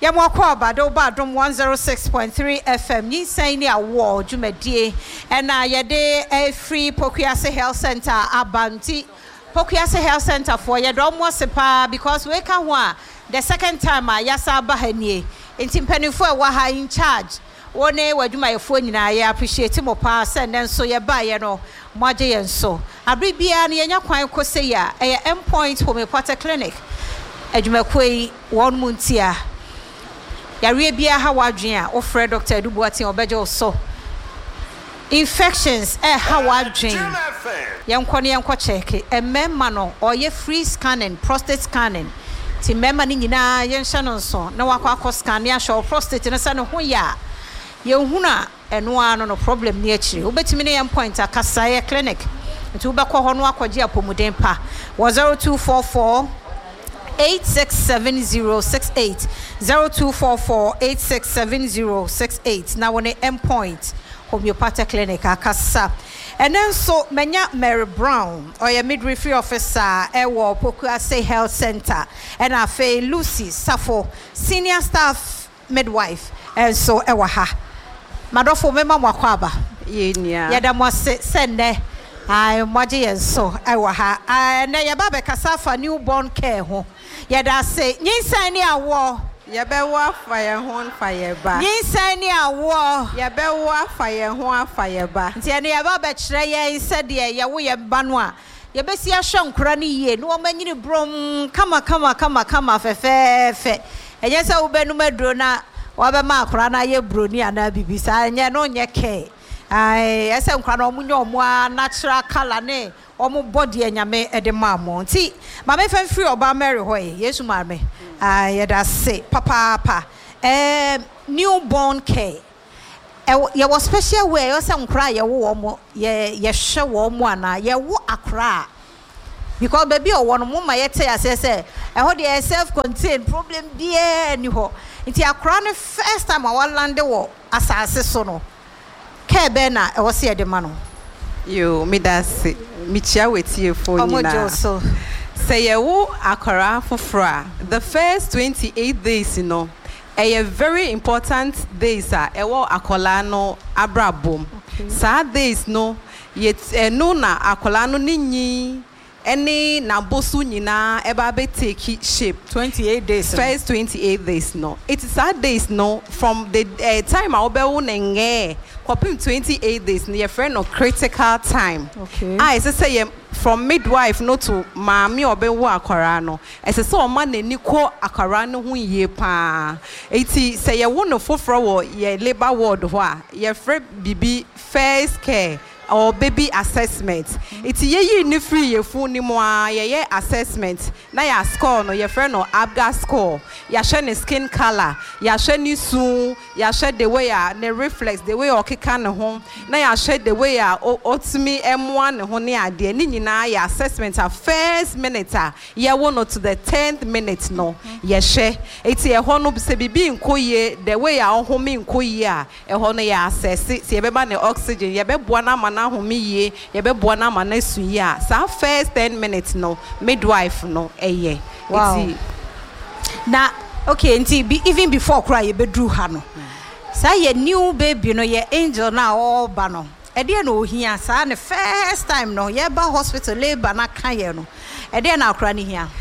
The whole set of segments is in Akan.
Yamwako Bado Badum 106.3 FM. Ni say ni awo jumedie. And yade a free Pokuase Health Center abanti. Pokuase Health Center for yadomo sepa because we can wa the second time yasa bahanie. Intim penifo wa in charge. One waduma yefo nyina ye appreciate mo pa send then so ye ba ye no moje yen so. Abribia na yenya kwan kose ya e endpoint homeopathic clinic. Adwumakoi one muntia. Yare bia ha wadwen a ofre Dr. Edubuatin obeje so infections ha wadwen yankone yanko check memma no oye free scanning prostate scanning ti memma ni nyina yenhye no so na wakọ scan ya show prostate no sa no ho ya yenhuna eno ano no problem ni akire obetimi ne yam point akasa ye clinic nti ubekọ ho no akọje apomuden pa 0244 867068 0244 867068 now on endpoint homeopathic clinic akasa and then so menya Mary Brown or your midwifery officer ewo Pokuase Health Center and afa Lucy Safo senior staff midwife and so ewa ha madofo mema mwakwaba yenya yada mo sende I moje yenso ewa ha na yaba kasafa newborn care ho yada say nyinsan ni awo yabewo afaye ho faye ba nyinsan ni awo yabewo afaye ho afaye ba nti ene yaba be kire ye sede ye wo ye ba no a yebesi ahwe nkura ni ye no manyini brom kama fefefe enye se wo benu maduro na wabe ma akura na ye broni ana bibisa enye no nye ke ai ese nkura na omunye omo natural color ne omo body enyame ede mamo nti ma me fan free oba Mary hoye yesu ma me yeda say papa newborn care ye was special way o se nkura ye wo omo ye hwe wo omo ana ye wo akura because baby o wono mo ma ye tell say ho de self contained problem bia ni ho nti akura ne first time I land wo asase so no care be na e wo se ye de ma no yo me da se mi chia wetie fo nyina so say ye wo akara fofora the first 28 days a very important days e wo akola no abrabom sa days no yet no na akola no ninyi any na bosu nyina eba be take shape 28 days first 28 days it is our days from the time I obewu nenge kopim 28 days your friend of critical time okay I say from midwife no to maami obewu akwara no ese so ma nani ko akwara no hu ye pa eti say ye wo no foforo wo ye labor ward ho a ye free bibi first care or baby assessment it's ye ni free ye fu ni mo ye assessment na ya score no your friend no abga score ya share ne skin color ya share ni su ya share the way ne reflex the way okeka ne ho na ya share the way otimi m1 ne ho ne ade ni nyina ya assessment a first minute ye wo no to the 10th minute no ye share it's ye ho no se bibi nkoye the way ho mi nkoye a e ho no ya assess se ye be ba ne oxygen ye be boa na na homi ye ye be boa na ma na su ye a sa first 10 minutes no midwife no eye wow. Na okay nti even before cry ye be dru ha no sa ye new baby no ye angel na all ba no e de na ohia sa ne first time no ye ba hospital labor na kan ye no e de na akra ni hia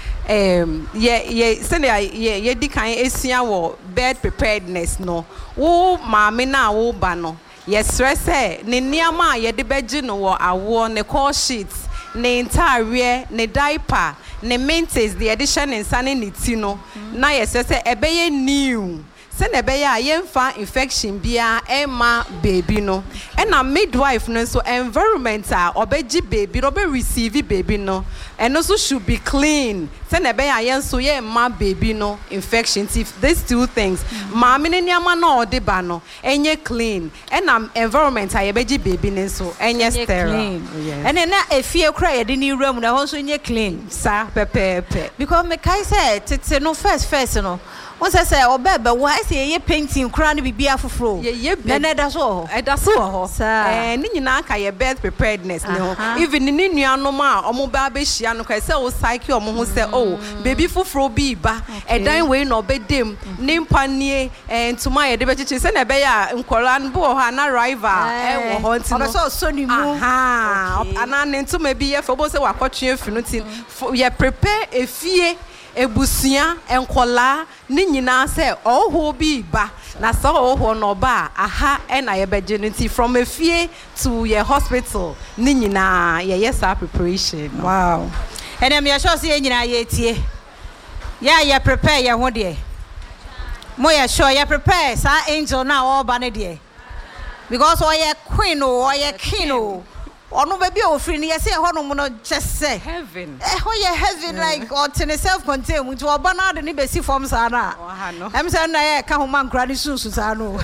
ye send ye di kan esua wo bed preparedness no wo maame na wo ba no yes stress ne niama ye de beji no wo awo ne call sheets ne entire ne diaper ne maintains the addition insane ne ti no na yes say ebeye new se ne be ya yemfa infection bia ema baby no and na midwife no so environment obeji baby no be receive baby no and also should be clean se ne be ya yenso ye ema baby no infection if these two things maami ne niama na ode ba no enye clean and na environment ayebeji baby ne so enye sterile and na efie kra ye de ni room na ho so enye clean sa pepepe because me kai say tete no first no wọ́n say obebe why say ye painting kura ni bibia foforo ye na da so ho ni nyina ka ye birth preparedness ne ho even ni nuanom a omo ba be hia akwaraa no kwese o cycle omo ho se oh baby fufuro bi ba edan we no bedem ne mpanie ntuma ye de bechichi se na be ya nkwaraa no bo ha na rival wo ho ntino obeso so ni mu aha ana ne ntuma bi ye fo bo se wakotwe finu ti ye prepare efie ebusia enkola ni nyina se oho bi ba na so oho no ba aha na ye beje nti from efie to your hospital ni nyina ye yes preparation. Wow. And I'm sure see nyina ye tie ya prepare ye ho de mo ya sure ya prepare sa angel na all ba ne de because oye queen o oye king o ono baby o free ni say ho no no just say heaven ho ye heaven like or to self contain to oba na de ni be si form sa na em say na ye ka ho man kra ni sunsu sa no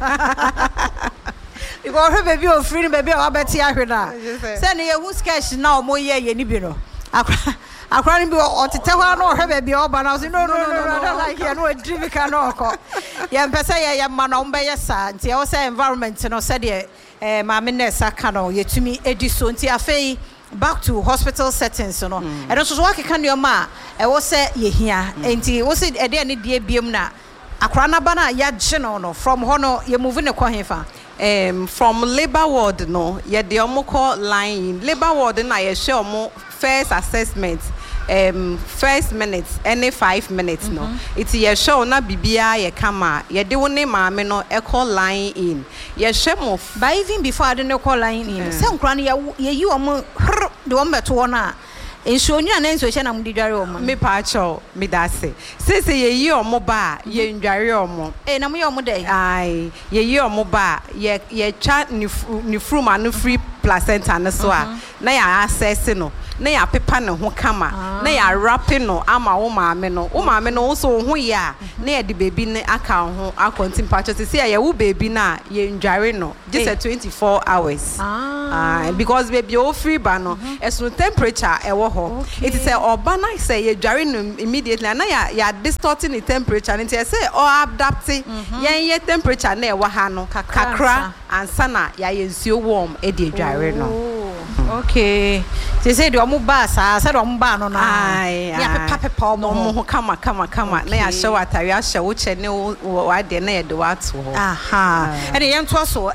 because her baby o free baby o abeti ahwena say na ye hu sketch na o mo ye ni bi no akra ni bi o tete ho na her baby o ba na say no I don't like here no dream ka no ko ye mpesa ye ma na o mbe ye sa nti e say environment no say de maame nessa kano yetumi ediso nti afei back to hospital settings no e no so wakeka ne ma e wo se yehia nti wo se e de ne die biem na akra na ba na ya gye no from ho no ye move ne kwa hefa from labor ward no ye de omoko line labor ward na ye hwe omo first assessment first minutes any 5 minutes no it ye show na bibia ye kama ye de wo ne maame no e call line in ye hwe mo by even before de ne call line in se nkra no ye yi omo de wo meto wo na enso nyu na enso hye na mudi dware omo me pa cho me da se ye yi omo ba ye ndware omo na mo ye omo dai ai ye yi omo ba ye twa ni fruma no free placenta no so a na ya access no na ya pepa ne ho kama na ya wrap no ama wo maame no so ho ya na ya de baby ne aka ho akontim patcho se ya wo baby na ye ndware no just 24 hours because baby o free ba no eso temperature e wo ho it is oba na say ye dware no immediately na ya distorting the temperature and it say o adapt ye temperature na e wo ha no kakra ansana ya ye nsuo warm e de dware no. Okay. They say do omo ba sa say do omo ba no na. Ya pepa omo kama na ya show atari a show che ne wa de na ye do ato ho. Aha. And ye nto so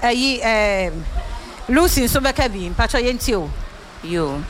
Lucy so beka bi mpacho ye nti o. Yo.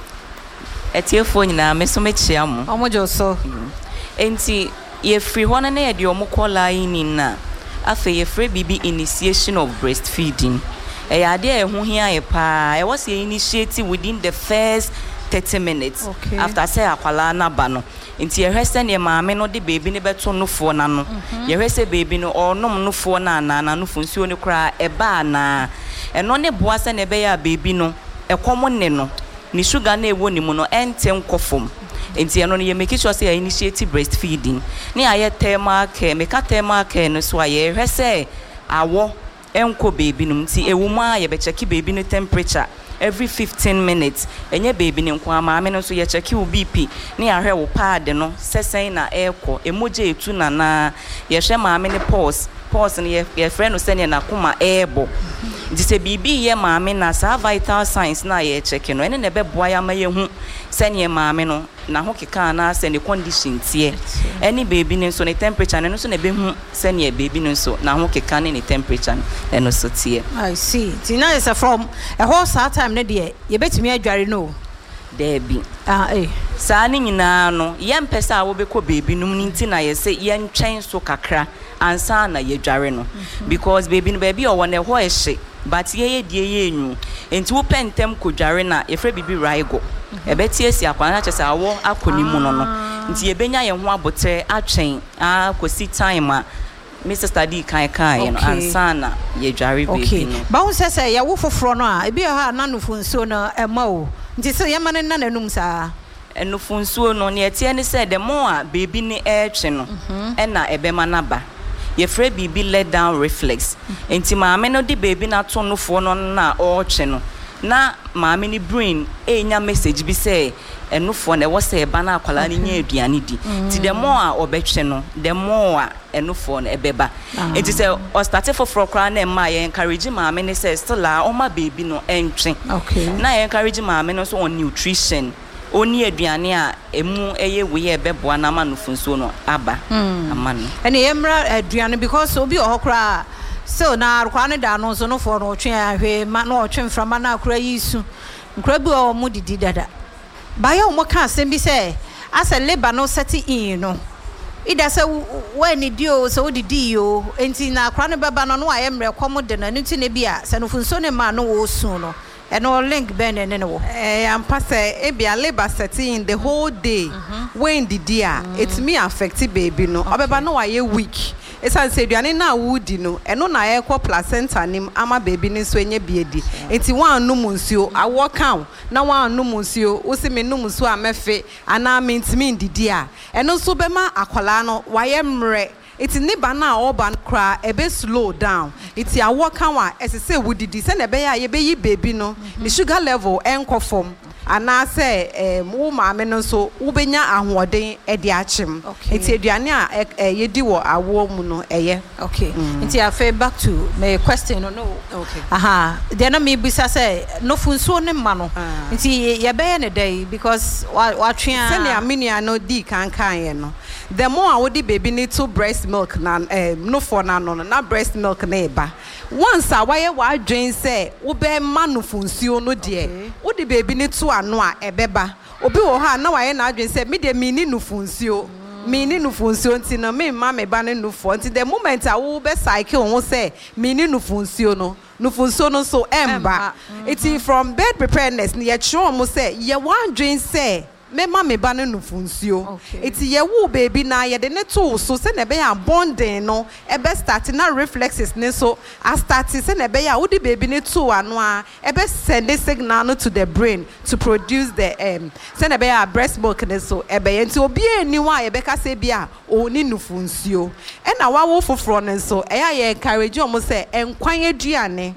Etiefo nyina me so me chia mo. Omo jo so. Enti ye free ho na ye de omo call in na. Afa ye free bibi initiation of breastfeeding. Ade ehu hia ye pa e was initiated within the first 30 minutes after say akwala na ba no nti ye hwese ne maame no de baby ne beto no fo na no ye hwese baby no onom no fo na no fo nsuo ne kra e ba na eno ne boa se ne be ya baby no ekomo ne no ni sugar na ewo ni mu no ente nkofom nti eno ne ye make sure say initiate breastfeeding ne aye thermal care make thermal care no so aye hwese awo enko baby no nti ewuma ye be check baby no temperature every 15 minutes enye baby ne nko amaame no so ye check wo bp ne ya hwe wo pad no sesen na eko emoje etu na ye hwe maame ne pulse ne ye friend no sene na koma ebo nti se bibi ye maame na sa vital signs na ye check no ene ne be boa ya ma ye hu sene maame no na ho keka na se ne condition tie any baby ne so ne temperature ne so ne be hu sene baby ne so na ho keka ne temperature ne so tie. I see. Tina is from a whole time ne de ye betumi adware no there be saa ne nyina no ye mpesa wo be ko baby num nti na ye se ye ntwen so kakra ansa na ye dware no because baby no baby o wona ho ehye but ye die ye enyu enti wo pentem ko dware na ye fra bibi raigo e beti esi akwa na chese awo akoni mu no nti ye benya ye ho abotre atwen akosi time a Mr. Study kai no ansana ye dware baby no ba wo sese ye wo foforo no a ebi ha na nufo nsuo no ema o nti se ye ma ne na nanum saa enufo nsuo no ne etie ne se the more baby ne etwe no na ebema na ba ye frɛ bibi let down reflex enti maame no de baby na to no fo no na ɔtwe no na maame ni brain enya message bi say enufo na wo say ba na akwala ni nya aduane di ti the more a obetwe no the more enufo na ebeba enti say o start for kra na ma ye encourage maame ni say still a o ma baby no entwe na ye encourage maame no so on nutrition oni aduane a emu eye we ye beboa na ma no funso no aba ama no ene yemra aduane because obi ohokra so na akwa ne da no so no for no twen ahwe ma no otwen frama na akura yisu nkura bi o mu didi dada ba ye o mo ka asem bi say asa labor no set in no ida say when di o so didi yo enti na akwa ne baba no no ayemre kwom de na nti ne bia se no funso ne ma no wo su no eno link ben ne ne wo am pass e bia labor set in the whole day when didi a it me affect baby no obeba no aye weak esan se duane na wudi no eno na ekwo placenta nim ama baby ni so enye biedi enti wan no munsuo awo kan na wan no munsuo wo se me no munsuo amefe ana mentimi ndidi a eno so bema akwala no waye mre iti niba na oban kra ebe slow down iti awo kan wa esese wudidi se na ebe ya ye be yi baby no the sugar level enko form ana se wo maame no so wo benya ahoden e de achim enti aduane a yedi wo awo mu no eye okay enti afa back to my question no okay de na me bisa say no funso ne ma no enti ye be ne day because wa twa se ne amenia no di kan ye no the more I would baby need to breast milk na no for na no na breast milk na eba once a why wa dwen say wo be ma no funsuo no de wo di baby need to ano a ebeba obi wo ha na why na dwen say me de mini no funsuo mini no funsuo nti no me ma me ba ne no for nti the moment a wo be cycle wo say mini no funsuo no so emba it from bed preparedness ni ye chwo mo say ye wan dwen say me ma me ba no funsuo eti ye wo baby na ye de ne to so se na be ya bonding no e be start na reflexes ne so a start se na be ya wo di baby ne to ano a e be send a signal no to the brain to produce the se na be ya breast milk ne so e be enti obi eni wa ye be ka se bia oni no funsuo e na wa wo foforo ne so e ya ye encourage o mo se enkwan aduane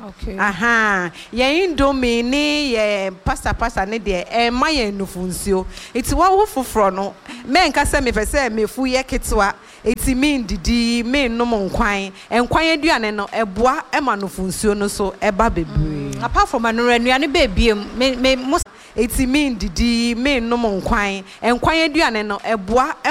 ye indomie ni ye pasta ne de e ma ye no funsuo iti wa wo foforo no me nka se me pese me fu ye ketwa iti me ndidi me no nkwan aduane no eboa e ma no funsuo no so eba bebre apart from anuane bebiem me iti me ndidi me no nkwan aduane no eboa